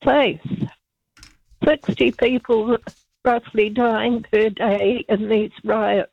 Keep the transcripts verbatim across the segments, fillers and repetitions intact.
place. sixty people roughly dying per day in these riots.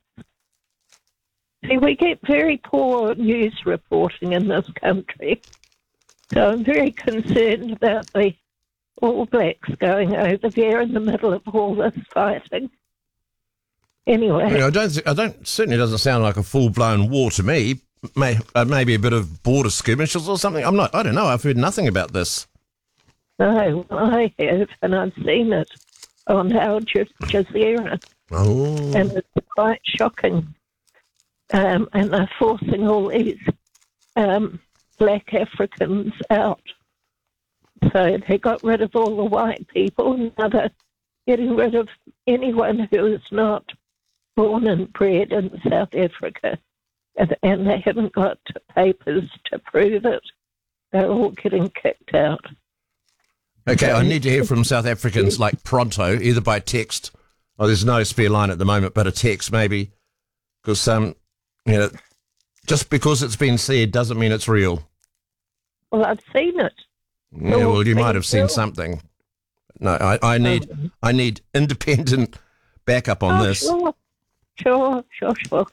See, we get very poor news reporting in this country. So I'm very concerned about the All Blacks going over there in the middle of all this fighting. Anyway. I, mean, I don't. Th- I don't. Certainly doesn't sound like a full-blown war to me. May, uh, maybe a bit of border skirmishes or something. I'm not. I don't know. I've heard nothing about this. No, I have, and I've seen it on Al Jazeera. Oh. And it's quite shocking. Um, and they're forcing all these um, black Africans out. So they got rid of all the white people, and now they're getting rid of anyone who is not born and bred in South Africa. And, and they haven't got papers to prove it. They're all getting kicked out. Okay, I need to hear from South Africans like pronto, either by text. Oh, there's no spare line at the moment, but a text maybe. Because, um, you know, just because it's been said doesn't mean it's real. Well, I've seen it. Yeah, well, you might have seen something. No, I, I need um, I need independent backup on oh, this. Sure, sure, sure, sure.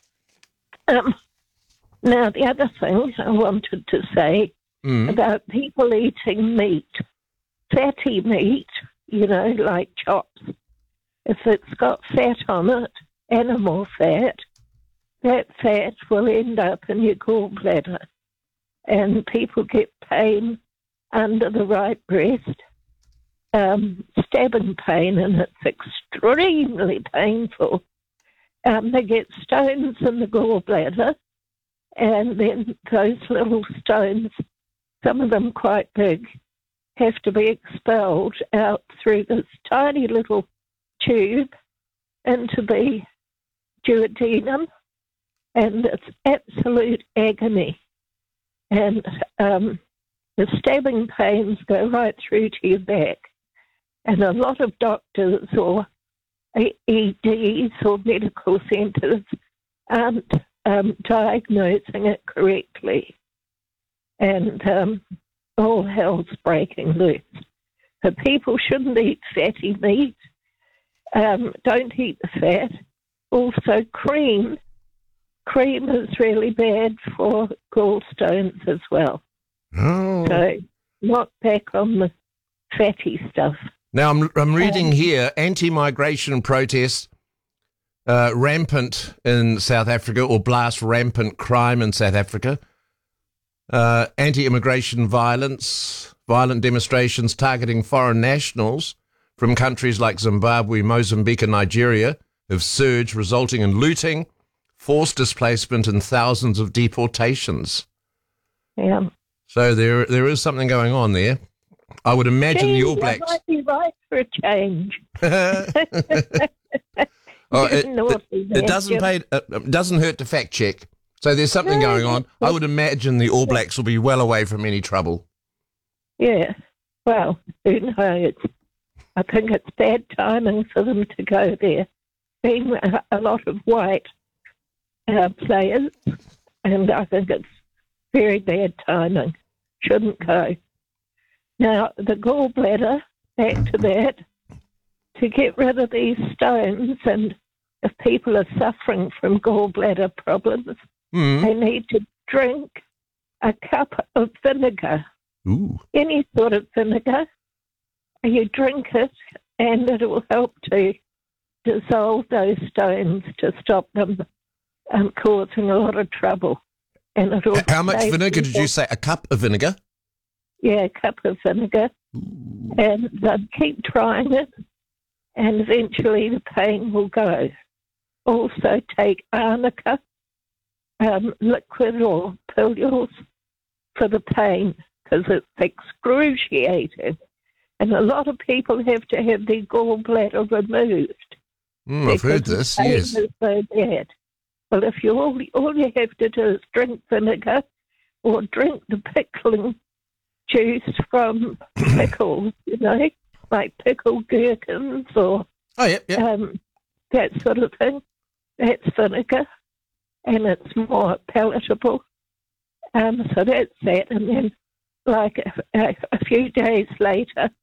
Um, now, the other thing I wanted to say Mm. about people eating meat, fatty meat, you know, like chops, if it's got fat on it, animal fat, that fat will end up in your gallbladder, and people get pain under the right breast, um, stabbing pain, and it's extremely painful. Um, they get stones in the gallbladder, and then those little stones, some of them quite big, have to be expelled out through this tiny little tube into the duodenum, and it's absolute agony. And um, the stabbing pains go right through to your back. And a lot of doctors or E Ds or medical centres aren't um, diagnosing it correctly. And um, all hell's breaking loose. So people shouldn't eat fatty meat. Um, don't eat the fat. Also, cream. Cream is really bad for gallstones as well. Oh. So not back on the fatty stuff. Now, I'm, I'm reading here, anti-migration protests uh, rampant in South Africa, or blast rampant crime in South Africa. Uh, anti-immigration violence, violent demonstrations targeting foreign nationals from countries like Zimbabwe, Mozambique and Nigeria have surged, resulting in looting, forced displacement and thousands of deportations. Yeah. So there, there is something going on there. I would imagine Gee, the All Blacks... that might be right for a change. oh, it, it, it doesn't pay, it doesn't hurt to fact check. So there's something No, going on. I would imagine the All Blacks will be well away from any trouble. Yeah. Well, who knows? I think it's bad timing for them to go there. Being a, a lot of white uh, players, and I think it's very bad timing. Shouldn't go. Now, the gallbladder, back to that, to get rid of these stones, and if people are suffering from gallbladder problems, Mm. they need to drink a cup of vinegar. Ooh. Any sort of vinegar. You drink it, and it will help to dissolve those stones to stop them um, causing a lot of trouble. And it'll How much save vinegar did people. you say? A cup of vinegar? Yeah, a cup of vinegar. Ooh. And they'll keep trying it, and eventually the pain will go. Also take arnica, um, liquid or pills for the pain, because it's excruciating. And a lot of people have to have their gallbladder removed. Mm, I've heard because this, the pain yes. is so bad. Well, if you all, all you have to do is drink vinegar or drink the pickling juice from pickles, you know, like pickled gherkins or Oh, yep, yep. um, that sort of thing. That's vinegar, and it's more palatable. Um, so that's that. And then, like a, a, a few days later,